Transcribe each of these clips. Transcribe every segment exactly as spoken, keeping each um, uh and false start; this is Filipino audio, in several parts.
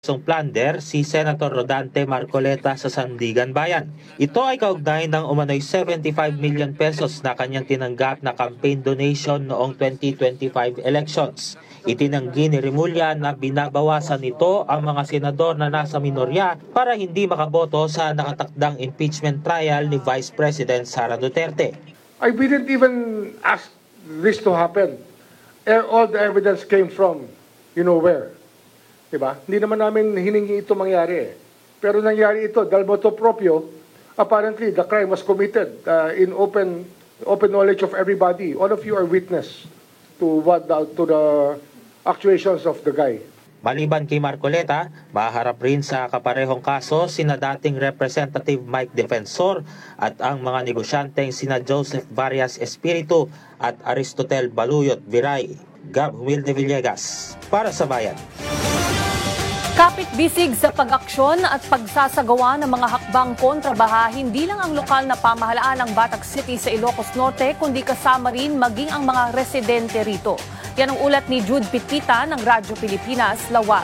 Song plunder si Senator Rodante Marcoleta sa Sandigan Bayan. Ito ay kaugnay ng umano'y seventy-five million pesos na kanyang tinanggap na campaign donation noong twenty twenty-five elections. Itinanggi ni Remulla na binabawasan nito ang mga senador na nasa minorya para hindi makaboto sa nakatakdang impeachment trial ni Vice President Sara Duterte. I didn't even ask this to happen. All the evidence came from, you know where. Diba? Hindi naman namin hiningi ito mangyari. Eh. Pero nangyari ito dahil motu proprio, apparently the crime was committed uh, in open open knowledge of everybody. All of you are witness to what the, to the actuations of the guy. Maliban kay Marcoleta, maharap rin sa kaparehong kaso sina dating Representative Mike Defensor at ang mga negosyanteng sina Joseph Varias Espiritu at Aristotel Baluyot Viray. Gab Humilde Villegas, para sa Bayan. Kapit-bisig sa pag-aksyon at pagsasagawa ng mga hakbang kontrabaha, hindi lang ang lokal na pamahalaan ng Batac City sa Ilocos Norte, kundi kasama rin maging ang mga residente rito. Yan ang ulat ni Jude Pitpita ng Radyo Pilipinas, Lawag.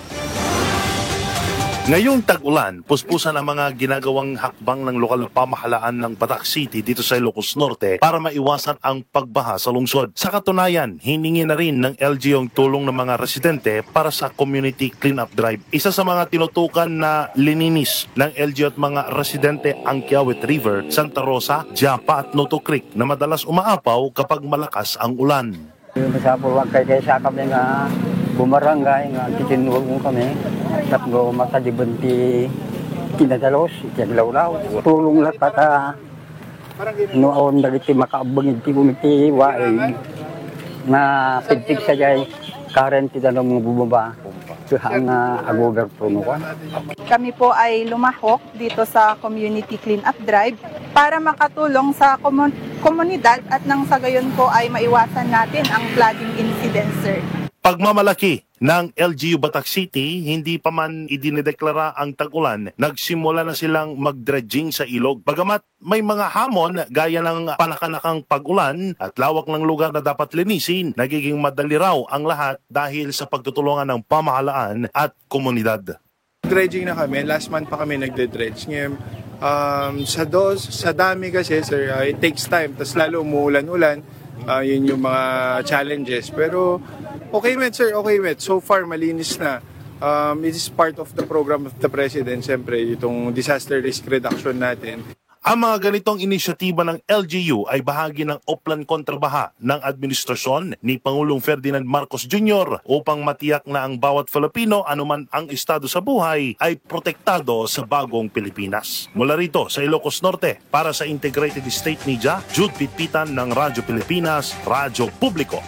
Ngayong tag-ulan, puspusan ang mga ginagawang hakbang ng lokal na pamahalaan ng Batac City dito sa Ilocos Norte para maiwasan ang pagbaha sa lungsod. Sa katunayan, hiningi na rin ng L G U ang tulong ng mga residente para sa Community Cleanup Drive. Isa sa mga tinutukan na lininis ng L G U at mga residente ang Kiawit River, Santa Rosa, Japa at Noto Creek na madalas umaapaw kapag malakas ang ulan. Sa pulwag kay kaysa kami nga bumarangay nga kitinulog mo kami tatlo makadibunti kinadalos ikiaglaw-law tulong lang pata noon dagiti makaabang iti umiti waay na pigtig sa jay current iti na mga bubaba ang uh, agover pronukan. Kami po ay lumahok dito sa Community Cleanup Drive para makatulong sa komun- komunidad at nang sa gayon po ay maiwasan natin ang flooding incidents, sir. Pagmamalaki ng L G U Batac City, hindi pa man idinideklara ang tag-ulan, nagsimula na silang mag-dredging sa ilog. Bagamat may mga hamon gaya ng panakanakang pag-ulan at lawak ng lugar na dapat linisin, nagiging madali raw ang lahat dahil sa pagtutulungan ng pamahalaan at komunidad. Dredging na kami, last month pa kami nagde-dredge. Ngayon, um, sa dos, sa dami kasi, sir, uh, it takes time, tas lalo umuulan-ulan, uh, yun yung mga challenges. Pero okay met sir, okay met. So far, malinis na. Um, it is part of the program of the President, siyempre, itong disaster risk reduction natin. Ang mga ganitong inisyatiba ng L G U ay bahagi ng Oplan Kontrabaha ng administrasyon ni Pangulong Ferdinand Marcos Junior upang matiyak na ang bawat Filipino, anuman ang estado sa buhay, ay protektado sa bagong Pilipinas. Mula rito sa Ilocos Norte, para sa Integrated State Media, Jude Pitpitan ng Radyo Pilipinas, Radyo Publiko.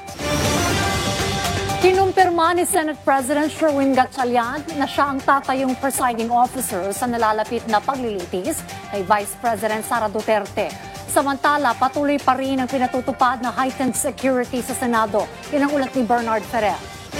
Kinumpirma ni Senate President Sherwin Gatchalian na siya ang tatayong presiding officer sa nalalapit na paglilitis kay Vice President Sara Duterte. Samantala, patuloy pa rin ang pinatutupad na heightened security sa Senado. Yan ang ulat ni Bernard Ferrer.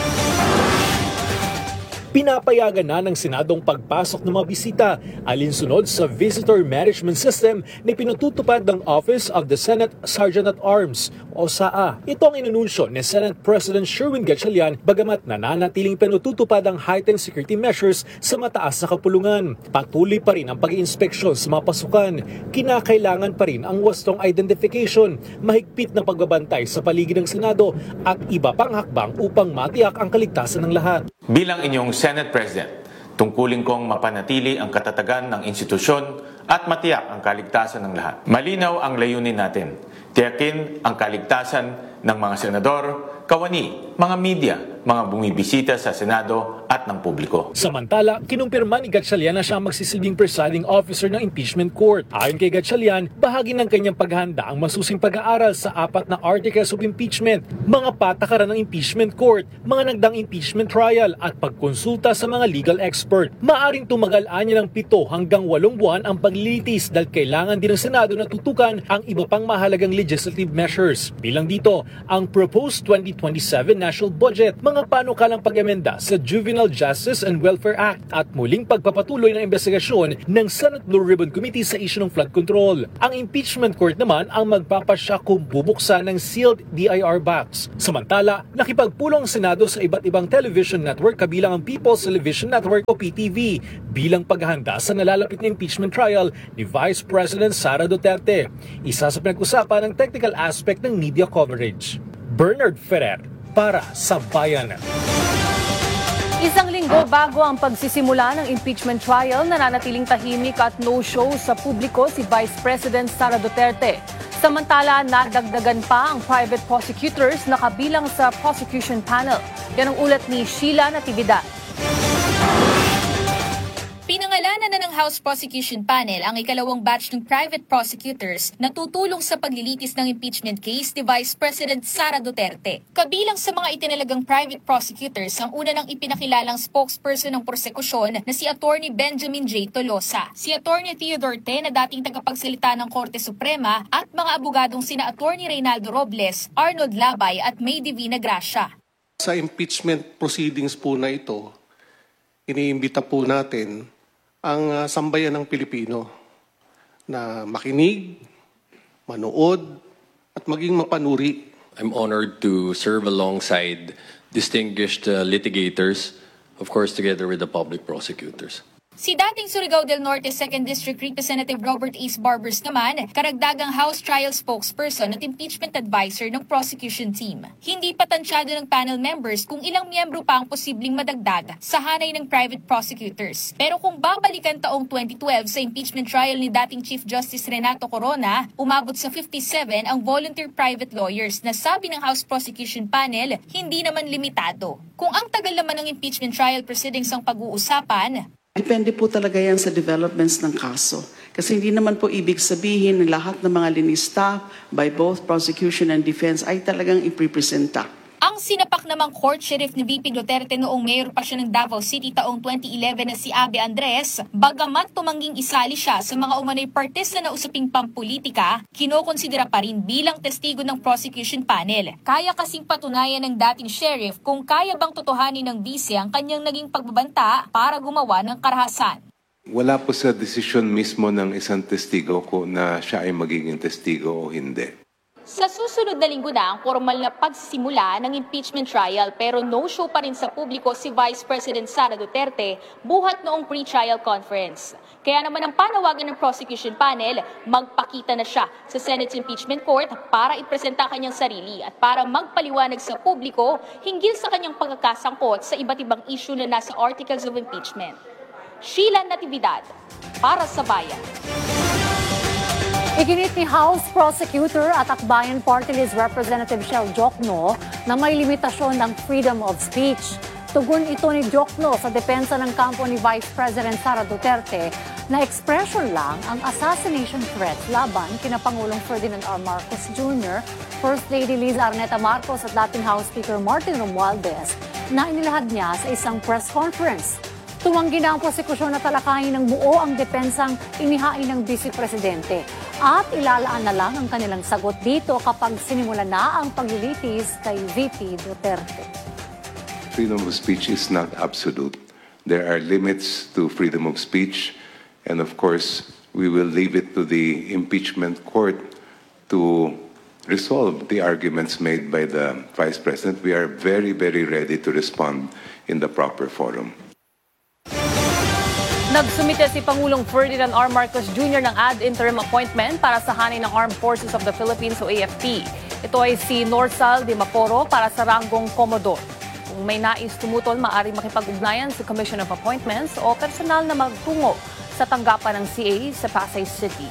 Pinapayagan na ng Senadong pagpasok ng mga bisita alinsunod sa Visitor Management System na pinatutupad ng Office of the Senate Sergeant at Arms o S A A. Ito ang inununsyo ni Senate President Sherwin Gatchalian bagamat nananatiling pinatutupad ang heightened security measures sa mataas na kapulungan. Patuloy pa rin ang pag-iinspeksyon sa mga pasukan. Kinakailangan pa rin ang wastong identification, mahigpit na pagbabantay sa paligid ng Senado at iba pang hakbang upang matiyak ang kaligtasan ng lahat. Bilang inyong Senate President, tungkulin kong mapanatili ang katatagan ng institusyon at matiyak ang kaligtasan ng lahat. Malinaw ang layunin natin. Tiyakin ang kaligtasan ng mga senador, kawani, mga media, mga bumibisita sa Senado at ng publiko. Samantala, kinumpirma ni Gatchalian na siya ang magsisilbing presiding officer ng impeachment court. Ayon kay Gatchalian, bahagi ng kanyang paghahanda ang masusing pag-aaral sa apat na articles of impeachment, mga patakaran ng impeachment court, mga nagdang impeachment trial at pagkonsulta sa mga legal expert. Maaring tumagal-anya ng pito hanggang walong buwan ang paglilitis dahil kailangan din ng Senado na tutukan ang iba pang mahalagang legislation legislative measures. Bilang dito, ang proposed twenty twenty-seven national budget, mga panukalang pag-amenda sa Juvenile Justice and Welfare Act at muling pagpapatuloy ng investigasyon ng Senate Blue Ribbon Committee sa isyu ng flood control. Ang impeachment court naman ang magpapasya kung bubuksan ng sealed D I R box. Samantala, nakipagpulong ang Senado sa iba't ibang television network kabilang ang People's Television Network o P T V bilang paghahanda sa nalalapit na impeachment trial ni Vice President Sara Duterte. Isa sa pinag-usapan ng technical aspect ng media coverage. Bernard Ferrer para sa Bayan. Isang linggo bago ang pagsisimula ng impeachment trial, nananatiling tahimik at no-show sa publiko si Vice President Sara Duterte. Samantala, nadagdagan pa ang private prosecutors na kabilang sa prosecution panel. Yan ang ulat ni Sheila Natividad. Pinangalanan na ng House Prosecution Panel ang ikalawang batch ng private prosecutors na tutulong sa paglilitis ng impeachment case ni Vice President Sara Duterte. Kabilang sa mga itinalagang private prosecutors ang una ng ipinakilalang spokesperson ng prosekusyon na si Attorney Benjamin J. Tolosa, si Attorney Theodore Te na dating tagapagsalita ng Korte Suprema at mga abogadong sina Attorney Reynaldo Robles, Arnold Labay at May Divina Gracia. Sa impeachment proceedings po na ito, iniimbita po natin ang uh, sambayan ng Pilipino na makinig, manood, at maging mapanuri. I'm honored to serve alongside distinguished uh, litigators, of course together with the public prosecutors. Si dating Surigao del Norte second District Representative Robert Ace Barbers naman, karagdagang House Trial Spokesperson at Impeachment Advisor ng prosecution team. Hindi pa tansyado ng panel members kung ilang miyembro pa ang posibleng madagdag sa hanay ng private prosecutors. Pero kung babalikan taong twenty twelve sa impeachment trial ni dating Chief Justice Renato Corona, umabot sa fifty-seven ang volunteer private lawyers na sabi ng House Prosecution Panel, hindi naman limitado. Kung ang tagal naman ng impeachment trial proceedings ang pag-uusapan, depende po talaga yan sa developments ng kaso. Kasi hindi naman po ibig sabihin na lahat ng mga linista by both prosecution and defense ay talagang ipipresenta. Ang sinapak namang court sheriff ni V P Duterte noong mayor pa siya ng Davao City taong twenty eleven na si Abe Andres, bagamat tumangging isali siya sa mga umano'y partes na nausaping pampolitika, kinokonsidera pa rin bilang testigo ng prosecution panel. Kaya kasing patunayan ng dating sheriff kung kaya bang totohanin ng bise ang kanyang naging pagbabanta para gumawa ng karahasan. Wala po sa desisyon mismo ng isang testigo kung na siya ay magiging testigo o hindi. Sa susunod na linggo na ang formal na pagsisimula ng impeachment trial pero no-show pa rin sa publiko si Vice President Sara Duterte buhat noong pre-trial conference. Kaya naman ang panawagan ng prosecution panel, magpakita na siya sa Senate's impeachment court para ipresenta kanyang sarili at para magpaliwanag sa publiko hinggil sa kanyang pagkakasangkot sa iba't ibang issue na nasa articles of impeachment. Sheila Natividad, para sa Bayan. Iginit ni House Prosecutor at Akbayan Party List Representative Shell Jokno na may limitasyon ng freedom of speech. Tugon ito ni Jokno sa depensa ng kampo ni Vice President Sara Duterte na expression lang ang assassination threat laban kina Pangulong Ferdinand R. Marcos Junior, First Lady Liz Arneta Marcos at dating House Speaker Martin Romualdez na inilahad niya sa isang press conference. Tumanggi na ang prosekusyon na talakayin ng buo ang depensang inihain ng Vice Presidente at ilalaan na lang ang kanilang sagot dito kapag sinimula na ang paglilitis kay V P Duterte. Freedom of speech is not absolute. There are limits to freedom of speech, and of course, we will leave it to the impeachment court to resolve the arguments made by the Vice President. We are very, very ready to respond in the proper forum. Nagsumite si Pangulong Ferdinand R. Marcos Junior ng ad interim appointment para sa hanay ng Armed Forces of the Philippines o A F P. Ito ay si Norsal de Maporo para sa ranggong Commodore. Kung may nais tumutol, maaari makipag-ugnayan sa Commission of Appointments o personal na magtungo sa tanggapan ng C A sa Pasay City.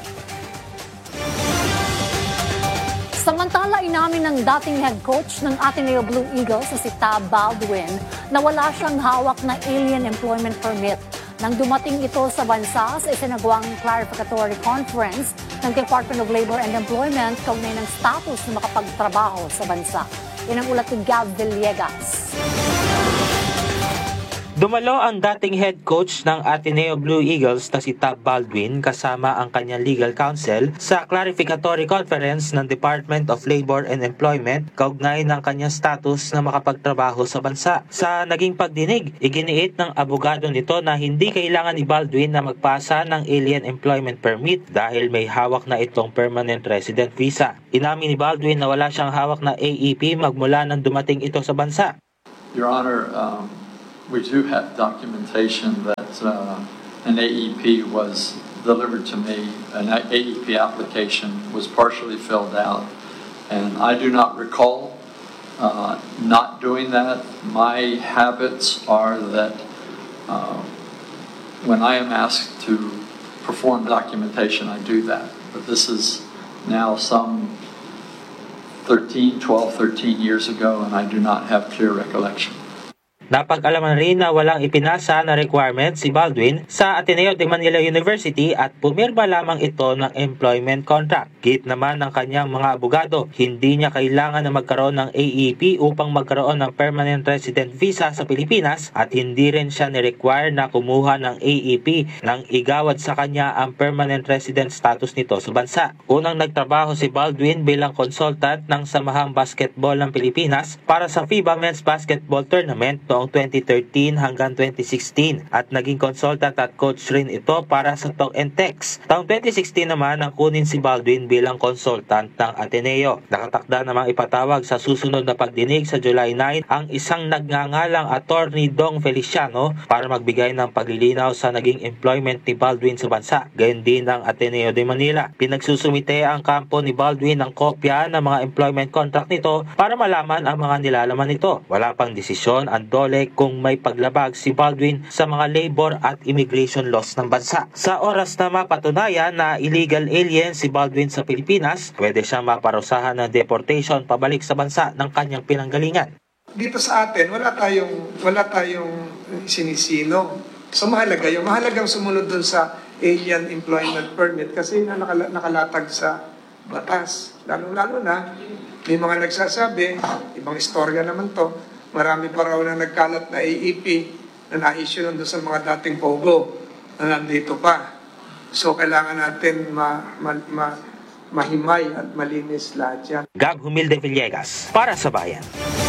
Samantala, inamin ng dating head coach ng Ateneo Blue Eagles na si Tab Baldwin na wala siyang hawak na alien employment permit. Nang dumating ito sa bansa sa isinagawang clarificatory conference ng Department of Labor and Employment kaugnay ng status na makapagtrabaho sa bansa. Yan ang ulat ni Gab Villegas. Dumalo ang dating head coach ng Ateneo Blue Eagles na si Tab Baldwin kasama ang kanyang legal counsel sa clarificatory conference ng Department of Labor and Employment kaugnay ng kanyang status na makapagtrabaho sa bansa. Sa naging pagdinig, iginiit ng abogado nito na hindi kailangan ni Baldwin na magpasa ng Alien Employment Permit dahil may hawak na itong permanent resident visa. Inamin ni Baldwin na wala siyang hawak na A E P magmula nang dumating ito sa bansa. Your Honor, um... we do have documentation that uh, an A E P was delivered to me. An A E P application was partially filled out, and I do not recall uh, not doing that. My habits are that uh, when I am asked to perform documentation, I do that. But this is now some thirteen, twelve, thirteen years ago, and I do not have clear recollection. Napag-alaman rin na walang ipinasa na requirement si Baldwin sa Ateneo de Manila University at pumirma lamang ito ng employment contract. Git naman ng kanyang mga abogado, hindi niya kailangan na magkaroon ng A E P upang magkaroon ng permanent resident visa sa Pilipinas at hindi rin siya ni-require na kumuha ng A E P nang igawad sa kanya ang permanent resident status nito sa bansa. Unang nagtrabaho si Baldwin bilang consultant ng Samahang Basketball ng Pilipinas para sa FIBA Men's Basketball Tournament noong twenty thirteen hanggang twenty sixteen at naging consultant at coach rin ito para sa Talk and Text. Taong twenty sixteen naman ang kunin si Baldwin bilang consultant ng Ateneo. Nakatakda namang ipatawag sa susunod na pagdinig sa July nine ang isang nagngangalang attorney Dong Feliciano para magbigay ng paglilinaw sa naging employment ni Baldwin sa bansa. Gayon din ng Ateneo de Manila. Pinagsusumite ang kampo ni Baldwin ng kopya ng mga employment contract nito para malaman ang mga nilalaman nito. Wala pang desisyon ang D O L E kung may paglabag si Baldwin sa mga labor at immigration laws ng bansa. Sa oras na mapatunayan na illegal alien si Baldwin sa Pilipinas, pwede siyang maparusahan ng deportation pabalik sa bansa ng kanyang pinanggalingan. Dito sa atin, wala tayong wala tayong sinisino. So mahalaga yung mahalagang sumunod dun sa alien employment permit kasi na nakala, nakalatag sa batas. Lalo-lalo na may mga nagsasabi, ibang istorya naman to, marami pa raw na nagkalat na A E P na na-issue doon sa mga dating POGO na nandito pa. So kailangan natin ma, ma, ma, mahimay at malinis lahat yan. Gab Humilde Villegas, para sa Bayan.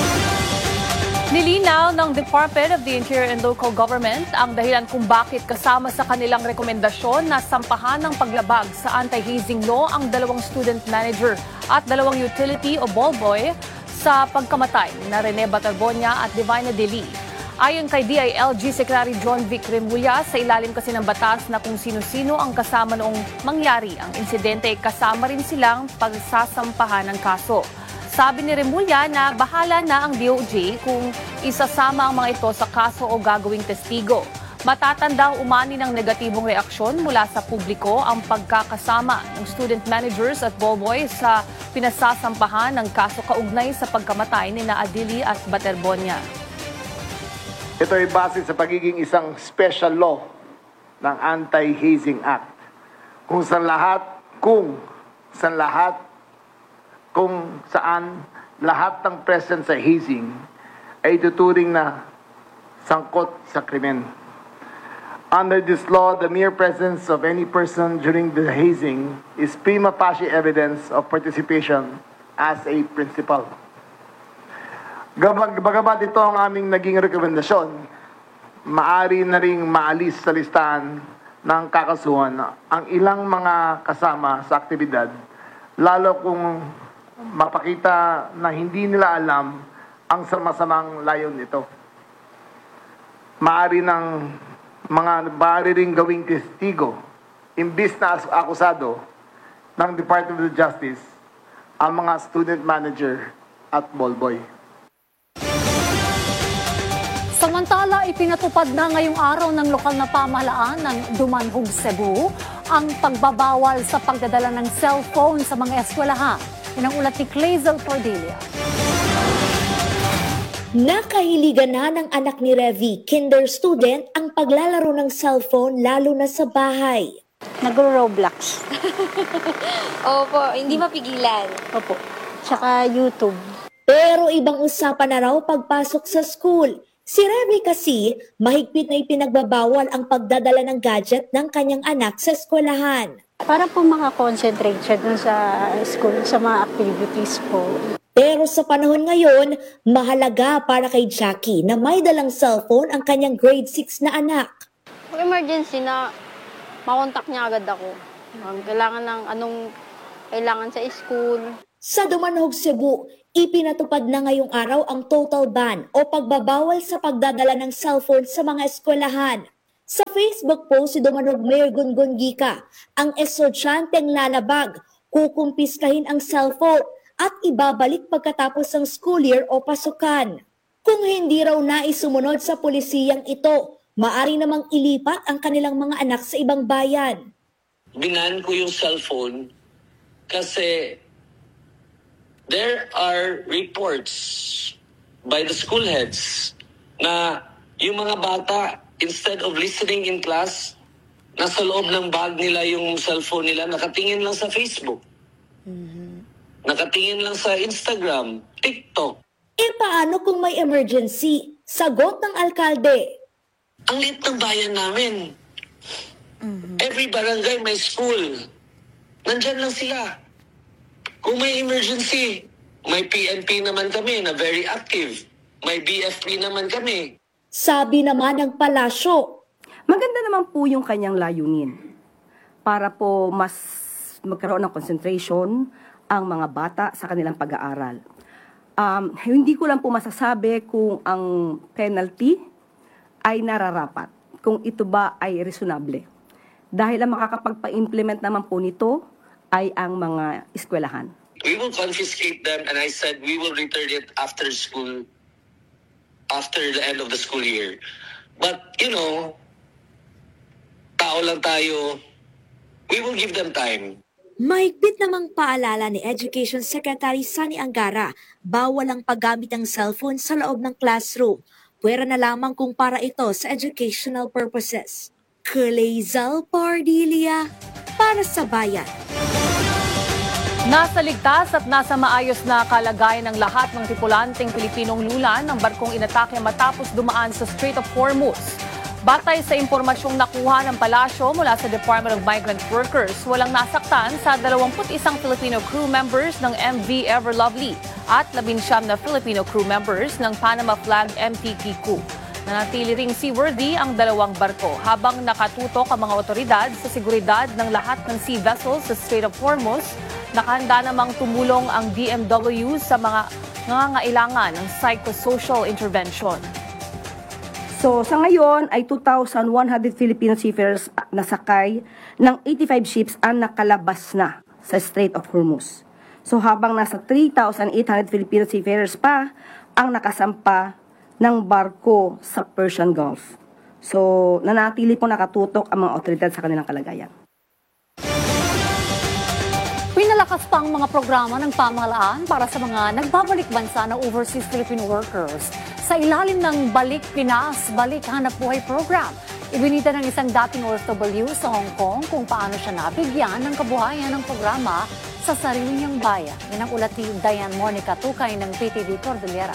Nilinaw ng Department of the Interior and Local Government ang dahilan kung bakit kasama sa kanilang rekomendasyon na sampahan ng paglabag sa anti-hazing law ang dalawang student manager at dalawang utility o ballboy sa pagkamatay na Rene Baterbonia at Divina Deli. Ayon kay D I L G Secretary John Vic Remulla, sa ilalim kasi ng batas na kung sino-sino ang kasama noong mangyari ang insidente, kasama rin silang pagsasampahan ng kaso. Sabi ni Remulla na bahala na ang D O J kung isasama ang mga ito sa kaso o gagawing testigo. Matatanda umani ng negatibong reaksyon mula sa publiko ang pagkakasama ng student managers at ballboy sa pinasasampahan ng kaso kaugnay sa pagkamatay ni na Adili at Baterbonia. Ito ay base sa pagiging isang special law ng Anti-Hazing Act. Kung sa lahat, kung sa lahat, kung saan lahat ng present sa hazing ay tuturing na sangkot sa krimen. Under this law, the mere presence of any person during the hazing is prima facie evidence of participation as a principal. Bagamat ito ang aming naging rekomendasyon, maaari na ring maalis sa listahan ng kakasuhan ang ilang mga kasama sa aktibidad, lalo kung mapakita na hindi nila alam ang sama-samang layon nito. Maaari ng mga maaari ring gawing testigo, imbis na akusado ng Department of Justice, ang mga student manager at ballboy. Samantala, ipinatupad na ngayong araw ng lokal na pamahalaan ng Dumanhog, Cebu ang pagbabawal sa pagdadala ng cellphone sa mga eskwelahan. Yan ang ulat ni Clazel Cordelia. Nakahiligan na ng anak ni Revi, kinder student, ang paglalaro ng cellphone lalo na sa bahay. Nagro-Roblox. Opo, hindi mapigilan. Opo. Tsaka YouTube. Pero ibang usapan na raw pagpasok sa school. Si Revy kasi, mahigpit na ipinagbabawal ang pagdadala ng gadget ng kanyang anak sa eskwelahan. Para po makakonsentrate siya dun sa school, sa mga activities po. Pero sa panahon ngayon, mahalaga para kay Jackie na may dalang cellphone ang kanyang grade six na anak. Kung emergency na, makontak niya agad ako. Kailangan ng anong kailangan sa school. Sa Dumanog, Cebu, ipinatupad na ngayong araw ang total ban o pagbabawal sa pagdadala ng cellphone sa mga eskwelahan. Sa Facebook post si Dumanog Mayor Gungun Gika, ang estudyanteng lalabag, kukumpiskahin ang cellphone at ibabalik pagkatapos ng school year o pasukan. Kung hindi raw nais sumunod sa pulisiyang ito, maari namang ilipat ang kanilang mga anak sa ibang bayan. Binan ko yung cellphone kasi there are reports by the school heads na yung mga bata, instead of listening in class, nasa loob ng bag nila yung cellphone nila, nakatingin lang sa Facebook. Mm-hmm. Nakatingin lang sa Instagram, TikTok. E paano kung may emergency? Sagot ng alkalde. Ang liit ng bayan namin. Mm-hmm. Every barangay may school. Nandyan lang sila. Kung may emergency, may P N P naman kami na very active. May B F P naman kami. Sabi naman ng palasyo. Maganda naman po yung kanyang layunin para po mas magkaroon ng concentration ang mga bata sa kanilang pag-aaral. Um, hindi ko lang po masasabi kung ang penalty ay nararapat, kung ito ba ay reasonable. Dahil ang makakapagpa-implement naman po nito ay ang mga eskwelahan. We will confiscate them, and I said we will return it after school, after the end of the school year. But, you know, tao lang tayo, we will give them time. Mahigpit namang paalala ni Education Secretary Sani Angara, bawal ang paggamit ng cellphone sa loob ng classroom. Pwera na lamang kung para ito sa educational purposes. Kalezal Pardilia, para sa Bayan. Nasa ligtas at nasa maayos na kalagayan ng lahat ng tripulanteng Pilipinong lulan ng barkong inatake matapos dumaan sa Strait of Hormuz. Batay sa impormasyong nakuha ng palasyo mula sa Department of Migrant Workers, walang nasaktan sa dalawampu't isang Filipino crew members ng M V Everlovely at labinsyam na Filipino crew members ng Panama Flag M T Kiku. Nanatili ring seaworthy ang dalawang barko habang nakatutok ang mga otoridad sa seguridad ng lahat ng sea vessels sa Strait of Hormuz. Nakahanda namang tumulong ang D M W sa mga nangangailangan ng psychosocial intervention. So sa ngayon ay two thousand one hundred Filipino seafarers na sakay ng eighty-five ships ang nakalabas na sa Strait of Hormuz. So habang nasa three thousand eight hundred Filipino seafarers pa ang nakasampa ng barko sa Persian Gulf. So nanatili po nakatutok ang mga otoridad sa kanilang kalagayan. Pinalakas pa ang mga programa ng pamahalaan para sa mga nagbabalik bansa na overseas Filipino workers sa ilalim ng Balik Pinas, Balik Hanap Buhay program. Ibinita ng isang dating O F W sa Hong Kong kung paano siya nabigyan ng kabuhayan ng programa sa sarili niyang bayan. Yan ang ulat ni Diane Monica Tukay ng P T V Cordillera.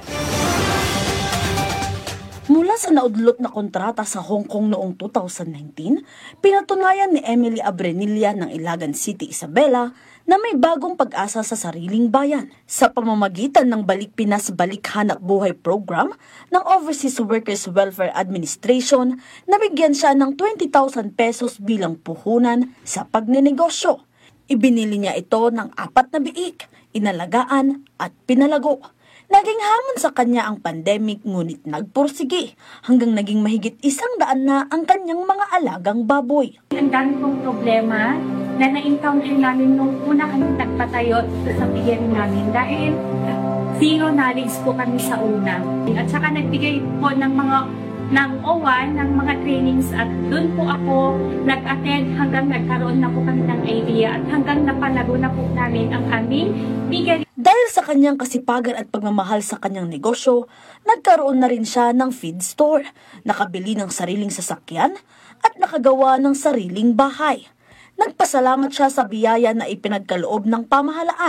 Mula sa naudlot na kontrata sa Hong Kong noong two thousand nineteen, pinatunayan ni Emily Abrenilla ng Ilagan City, Isabela na may bagong pag-asa sa sariling bayan. Sa pamamagitan ng Balik Pinas Balik Hanap Buhay program ng Overseas Workers Welfare Administration, nabigyan siya ng twenty thousand pesos bilang puhunan sa pagnenegosyo. Ibinili niya ito ng apat na biik, inalagaan at pinalago. Naging hamon sa kanya ang pandemic ngunit nagpursige hanggang naging mahigit isang daan na ang kanyang mga alagang baboy. Ang dami kong problema na na-encounter namin nung una kami nagpatayo sa piyan namin dahil zero knowledge po kami sa una. At saka nagbigay po ng mga ng O W A ng mga trainings at doon po ako nag-attend hanggang nagkaroon na po kami ng idea at hanggang napalago na po namin ang aming bigay. Dahil sa kanyang kasipagan at pagmamahal sa kanyang negosyo, nagkaroon na rin siya ng feed store, nakabili ng sariling sasakyan at nakagawa ng sariling bahay. Nagpasalamat siya sa biyaya na ipinagkaloob ng pamahalaan.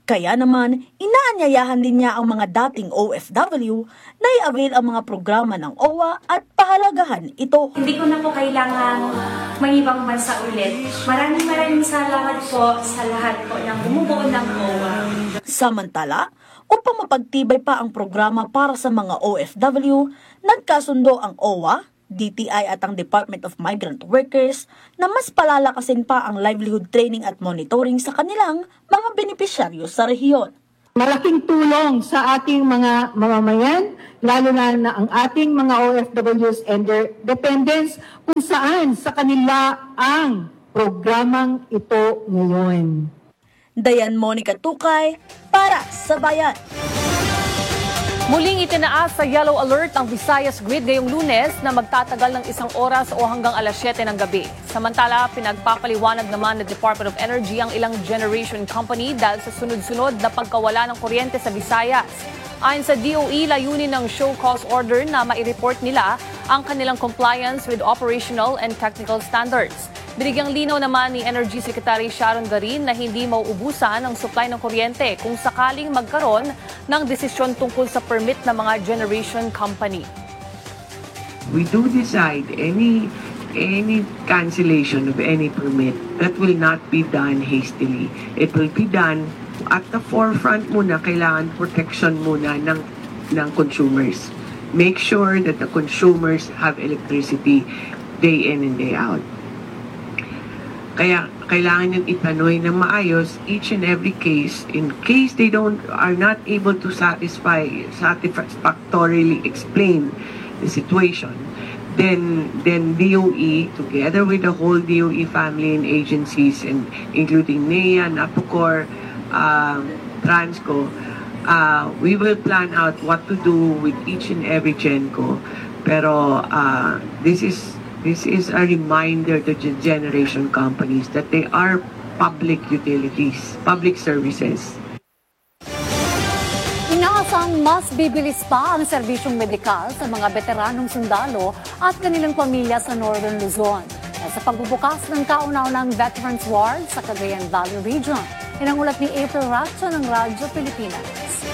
Kaya naman, inaanyayahan din niya ang mga dating O F W na i-avail ang mga programa ng O W A at pahalagahan ito. Hindi ko na po kailangan mangibang bansa ulit. Maraming maraming salamat po sa lahat po ng bumubuo ng O W A. Samantala, upang mapagtibay pa ang programa para sa mga O F W, nagkasundo ang O W A, D T I at ang Department of Migrant Workers na mas palalakasin pa ang livelihood training at monitoring sa kanilang mga benepisyaryo sa rehiyon. Malaking tulong sa ating mga mamamayan, lalo na, na ang ating mga O F Ws and their dependents, kung saan sa kanila ang programang ito ngayon. Dayan Monica Tukay para sa Bayan. Muling itinaas sa yellow alert ang Visayas Grid ngayong Lunes na magtatagal ng isang oras o hanggang alas siyete ng gabi. Samantala, pinagpapaliwanag naman ng Department of Energy ang ilang generation company dahil sa sunod-sunod na pagkawala ng kuryente sa Visayas. Ayon sa D O E, layunin ng show cause order na mai-report nila ang kanilang compliance with operational and technical standards. Binigyang linaw naman ni Energy Secretary Sharon Garin na hindi mauubusan ang supply ng kuryente kung sakaling magkaroon ng desisyon tungkol sa permit ng mga generation company. We do decide any any cancellation of any permit, that will not be done hastily. It will be done at the forefront muna, kailangan protection muna ng, ng consumers. Make sure that the consumers have electricity day in and day out. Kaya kailangan yung itanoy na maayos each and every case. In case they don't are not able to satisfy satisfactorily explain the situation, then then D O E together with the whole D O E family and agencies and including N E A, NAPOCOR, uh, Transco, uh, we will plan out what to do with each and every GenCo. Pero uh, this is This is a reminder to the generation companies that they are public utilities, public services. Inaasang mas bibilis pa ang serbisyong medikal sa mga veteranong sundalo at kanilang pamilya sa Northern Luzon sa pagbubukas ng kauna-unang Veterans Ward sa Cagayan Valley Region. Yan ang ulat ni April Racho ng Radyo Pilipinas.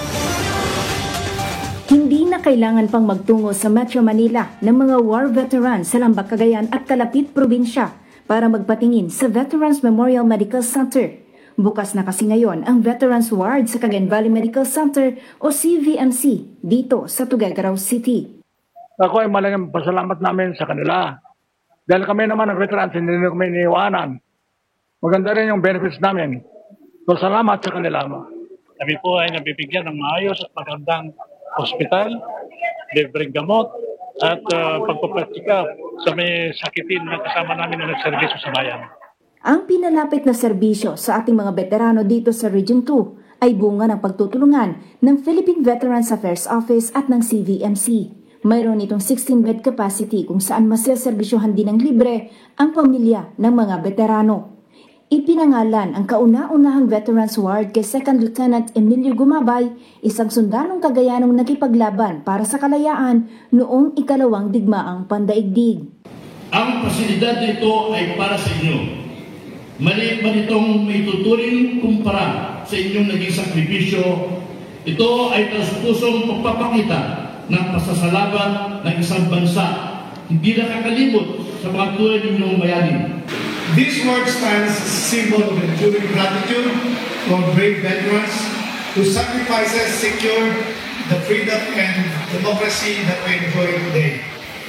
Hindi na kailangan pang magtungo sa Metro Manila ng mga war veterans sa Lambak, Cagayan at Kalapit Probinsya para magpatingin sa Veterans Memorial Medical Center. Bukas na kasi ngayon ang Veterans Ward sa Cagayan Valley Medical Center o C V M C dito sa Tuguegarao City. Ako ay malaking pasalamat namin sa kanila. Dahil kami naman ang veterans, hindi na kami iniiwanan. Maganda rin yung benefits namin. So salamat sa kanila. Kami po ay nabibigyan ng maayos at magandang hospital, libreng gamot, at uh, pagpapraktika sa may sakitin na kasama namin na nagserbisyo sa bayan. Ang pinalapit na serbisyo sa ating mga veterano dito sa Region two ay bunga ng pagtutulungan ng Philippine Veterans Affairs Office at ng C V M C. Mayroon itong sixteen bed capacity kung saan maseserbisyohan din ng libre ang pamilya ng mga veterano. Ipinangalan ang kauna-unahang Veterans Ward kay Second Lieutenant Emilio Gumabay, isang sundalong Cagayanong nakipaglaban para sa kalayaan noong ikalawang digmaang pandaigdig. Ang pasilidad nito ay para sa inyo. Maliit man itong may tuturing kumpara sa inyong naging sakripisyo, ito ay taus-pusong pagpapakita ng pasasalamat ng isang bansa, hindi nakakalimot sa mga tulad ninyong bayani. This word stands as a symbol of enduring gratitude to our brave veterans whose sacrifices secured the freedom and democracy that we enjoy today.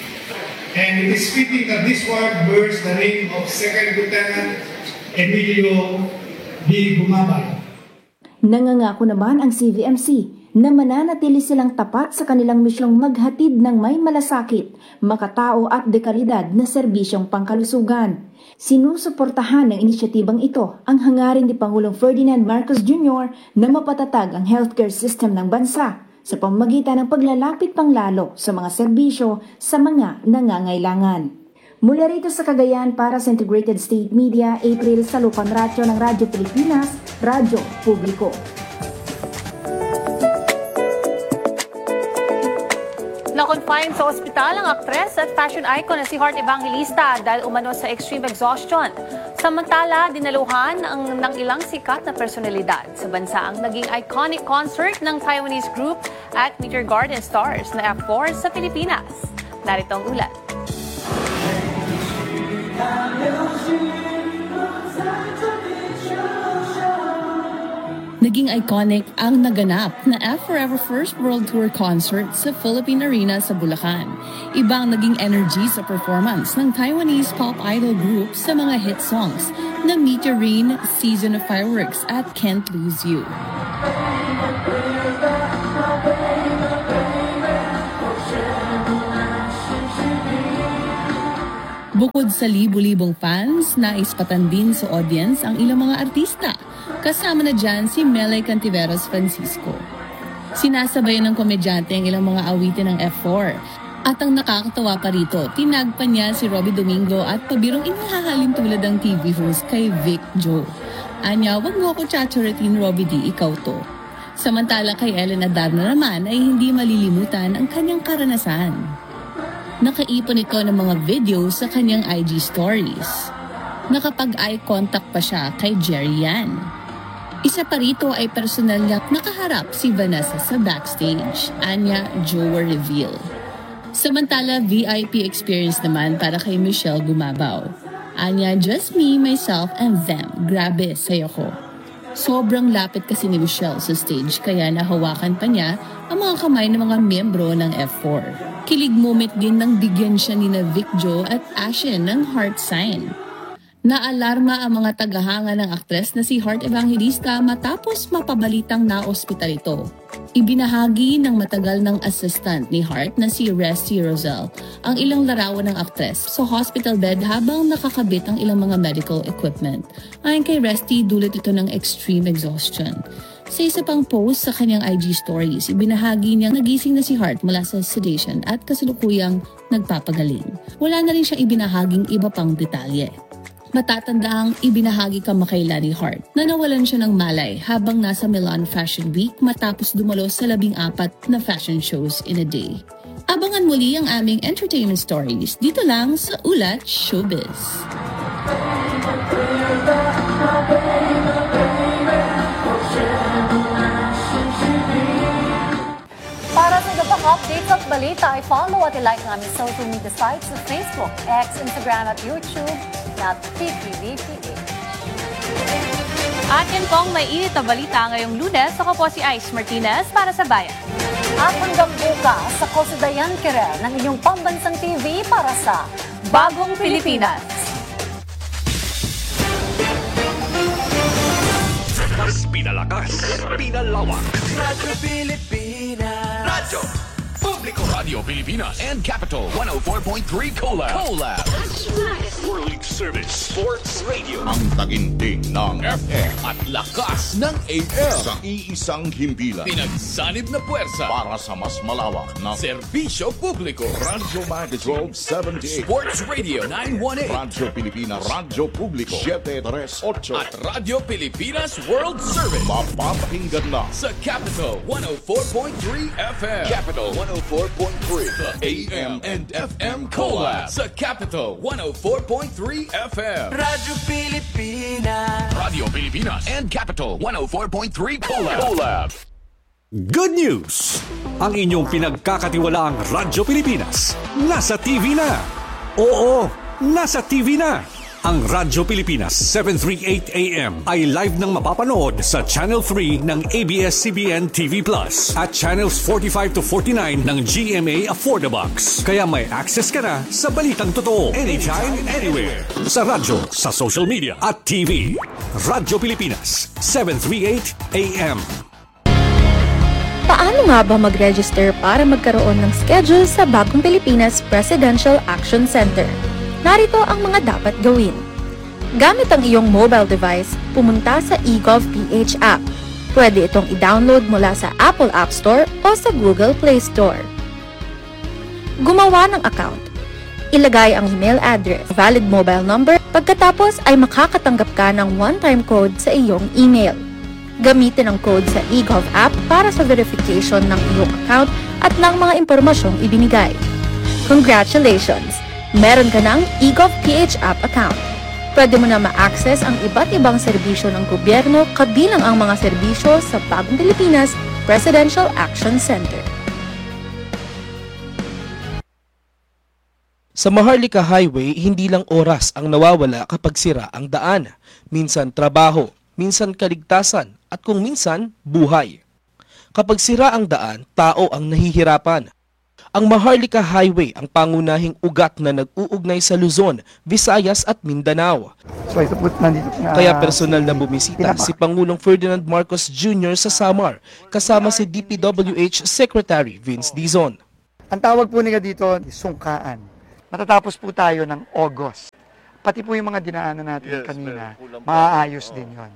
And it is fitting that this word bears the name of Second Lieutenant Emilio B. Gumabay. Nangangako naman ang C V M C na mananatili silang tapat sa kanilang misyong maghatid ng may malasakit, makatao at dekalidad na serbisyong pangkalusugan. Sinusuportahan ng inisyatibang ito ang hangarin ni Pangulong Ferdinand Marcos Junior na mapatatag ang healthcare system ng bansa sa pamamagitan ng paglalapit panglalo sa mga serbisyo sa mga nangangailangan. Mula rito sa Cagayan para sa Integrated State Media, April Salucan Racho ng Radyo Pilipinas, Radyo Publiko. Na-confine sa ospital ang aktres at fashion icon na si Heart Evangelista dahil umano sa extreme exhaustion. Samantala, dinaluhan ang ng ilang sikat na personalidad sa bansa ang naging iconic concert ng Taiwanese group at Meteor Garden Stars na F four sa Pilipinas. Narito ang ulat. Naging iconic ang naganap na F Forever First World Tour concert sa Philippine Arena sa Bulacan. Ibang naging energy sa performance ng Taiwanese pop idol group sa mga hit songs na Meteorine, Season of Fireworks at Can't Lose You. Bukod sa libu-libong fans, naispatan din sa audience ang ilang mga artista. Kasama na dyan si Melay Cantiveros Francisco. Sinasabayan ng komedyante ang ilang mga awitin ng F four. At ang nakakatawa pa rito, tinagpa niya si Robbie Domingo at pabirong inihahalin tulad ang T V host kay Vic Joe. Anya, wag mo ako tsatsuratin, Robbie D, ikaw to. Samantala kay Ellen Adarna naman ay hindi malilimutan ang kanyang karanasan. Nakaipon ito ng mga video sa kanyang I G stories. Nakapag-eye contact pa siya kay Jerry Yan. Isa pa rito ay personal niya nakaharap si Vanessa sa backstage. Anya, Joe reveal. Samantala, V I P experience naman para kay Michelle Gumabaw. Anya, just me, myself, and them. Grabe, sayo ko. Sobrang lapit kasi ni Michelle sa stage kaya nahawakan pa niya ang mga kamay ng mga miyembro ng F four. Kilig moment din nang bigyan siya ni na Vic Joe at Ashen ng heart sign. Naalarma ang mga tagahanga ng aktres na si Heart Evangelista matapos mapabalitang na-ospital ito. Ibinahagi ng matagal ng assistant ni Heart na si Resty Roselle ang ilang larawan ng aktres sa hospital bed habang nakakabit ang ilang mga medical equipment. Ayon kay Resty, dulot ito ng extreme exhaustion. Sa isa pang post sa kanyang I G stories, ibinahagi niyang nagising na si Heart mula sa sedation at kasalukuyang nagpapagaling. Wala na rin siyang ibinahaging iba pang detalye. Matatandaang ibinahagi kamakailan ni Heart na nawalan siya ng malay habang nasa Milan Fashion Week matapos dumalo sa labing apat na fashion shows in a day. Abangan muli ang aming entertainment stories dito lang sa Ulat Showbiz. Para sa iba pang updates at balita, ay follow at i-like namin social media sites sa Facebook, X, Instagram at YouTube na T P V P H. At yan pong may init na balita ngayong Lunes. Ako po si Ice Martinez para sa Bayan. At hanggang bukas, ako si Dayan Quirel ng inyong pambansang T V para sa Bagong Pilipinas. Mas pinalakas, pinalawak. Radyo Pilipinas. Radyo Publiko. Radio Pilipinas and Capital one oh four point three Collab. Collab. World Service Sports Radio. Ang taginting ng F M at lakas ng A M. Sa iisang himpilan. Pinagsanib na puwersa para sa mas malawak na serbisyo publiko. Radyo Max twelve seventy-eight. Sports Radio nine eighteen. Radyo Pilipinas. Radyo Publiko seven thirty-eight. At Radyo Pilipinas World Service. Mapapakinggan na sa Capital one oh four point three F M. Capital one oh four point three. The A M and F M Collab sa Capital one oh four point three F M. Radyo Pilipinas. Radio Pilipinas and Capital one oh four point three Collab. Collab. Good news! Ang inyong pinagkakatiwalaang Radyo Pilipinas nasa T V na. Oo, nasa T V na. Ang Radyo Pilipinas seven thirty-eight A M ay live nang mapapanood sa Channel three ng A B S C B N T V Plus at Channels forty-five to forty-nine ng G M A Affordabox. Kaya may access ka na sa balitang totoo anytime, anywhere. Sa radyo, sa social media at T V. Radyo Pilipinas seven thirty-eight A M. Paano nga ba mag-register para magkaroon ng schedule sa Bagong Pilipinas Presidential Action Center? Narito ang mga dapat gawin. Gamit ang iyong mobile device, pumunta sa eGovPH app. Pwede itong i-download mula sa Apple App Store o sa Google Play Store. Gumawa ng account. Ilagay ang email address, valid mobile number, pagkatapos ay makakatanggap ka ng one-time code sa iyong email. Gamitin ang code sa eGov app para sa verification ng iyong account at ng mga impormasyong ibinigay. Congratulations! Meron ka ng eGovPH app account. Pwede mo na ma-access ang iba't ibang serbisyo ng gobyerno kabilang ang mga serbisyo sa Bagong Pilipinas Presidential Action Center. Sa Maharlika Highway, hindi lang oras ang nawawala kapag sira ang daan. Minsan trabaho, minsan kaligtasan, at kung minsan, buhay. Kapag sira ang daan, tao ang nahihirapan. Ang Maharlika Highway ang pangunahing ugat na nag-uugnay sa Luzon, Visayas at Mindanao. So ito po, nandito na, Kaya personal na bumisita si Pangulong Ferdinand Marcos Junior sa Samar, kasama si D P W H Secretary Vince Dizon. Ang tawag po nila dito, sungkaan. Matatapos po tayo ng August. Pati po yung mga dinaanan natin yes, kanina, maaayos din yon.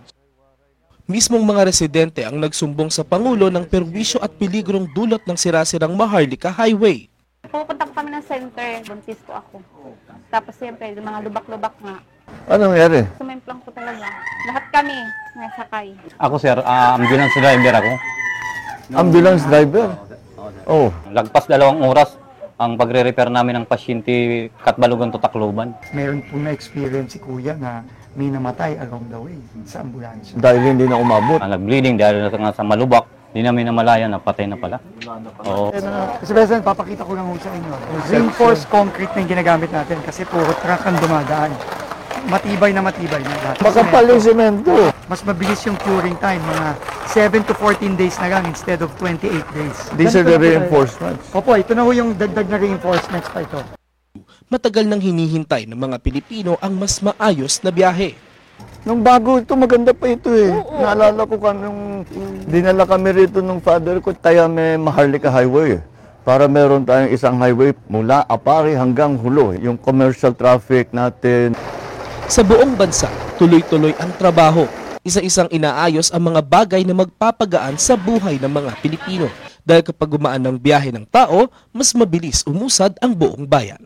Mismong mga residente ang nagsumbong sa Pangulo ng perwisyo at peligrong dulot ng sirasirang Maharlika Highway. Pupunta ko kami ng center, buntis ko ako. Tapos siyempre, mga lubak-lubak nga. Ano nangyari? Sumimplang ko talaga. Lahat kami nasakay. Ako sir, uh, ambulance driver ako. Ambulance driver? Oh. Lagpas dalawang oras ang pagre-repair namin ng pasyente Katbalogan to Tacloban. Meron po na-experience si Kuya na may namatay along the way sa ambulansya. Dahil hindi na umabot. Ang nag-bleeding dahil nga sa malubak, hindi namin namalaya na patay na pala. Oo. Kasi President, papakita ko lang ho sa inyo. Reinforced concrete na yung ginagamit natin kasi puro truck ang dumadaan. Matibay na matibay na lahat. Makapal yung semento. Mas mabilis yung curing time, mga seven to fourteen days na lang instead of twenty-eight days. These are the reinforcements. Opo, ito na ho yung dagdag na reinforcements pa ito. Matagal nang hinihintay ng mga Pilipino ang mas maayos na biyahe. Nung bago ito, maganda pa ito eh. Oo. Naalala ko kami nung dinala kami rito nung father ko, tayo may Maharlika Highway. Para meron tayong isang highway mula Apari hanggang Hulo. Yung commercial traffic natin. Sa buong bansa, tuloy-tuloy ang trabaho. Isa-isang inaayos ang mga bagay na magpapagaan sa buhay ng mga Pilipino. Dahil kapag gumaan ng biyahe ng tao, mas mabilis umusad ang buong bayan.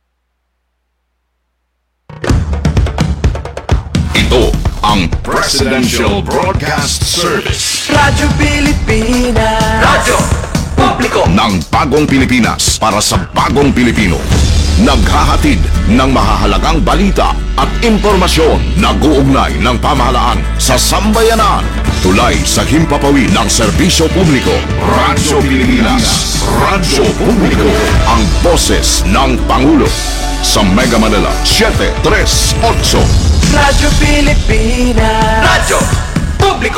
Ito ang Presidential Broadcast Service. Radyo Pilipinas. Radyo Publiko ng Bagong Pilipinas para sa Bagong Pilipino. Naghahatid ng mahahalagang balita at impormasyon na guugnay ng pamahalaan sa sambayanan. Tulay sa himpapawid ng serbisyo publiko. Radyo Pilipinas. Radyo Publiko. Ang boses ng Pangulo. Sa Mega Manila, seven three eight. Radyo Pilipinas. Radyo Publiko.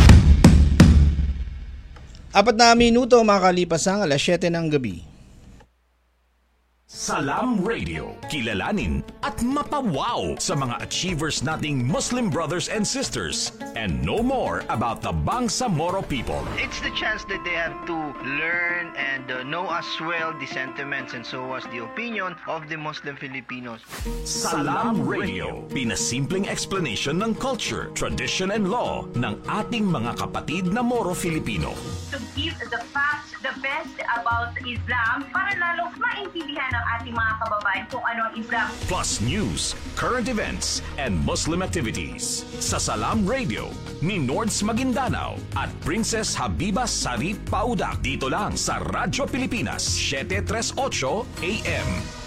Apat na minuto makakalipas ang alas siyete ng gabi. Salam Radio, kilalanin at mapawaw sa mga achievers nating Muslim brothers and sisters and know more about the Bangsamoro people. It's the chance that they have to learn and uh, know as well the sentiments and so as the opinion of the Muslim Filipinos. Salam Radio, pinasimpleng explanation ng culture, tradition and law ng ating mga kapatid na Moro Filipino. To give the facts, the best about Islam para lalo maintindihan ng ating mga kababayan kung ano ang Islam. Plus news, current events, and Muslim activities. Sa Salam Radio, ni Nords Maguindanao at Princess Habiba Sarip Paudak. Dito lang sa Radyo Pilipinas, seven three eight A M.